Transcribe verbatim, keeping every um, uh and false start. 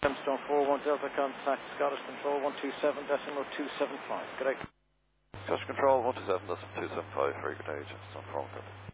Gemstone four one Delta, contact Scottish Control one two seven decimal two seven five. Good day. Scottish Control one two seven decimal two seven five, very good day, Gemstone four one Delta.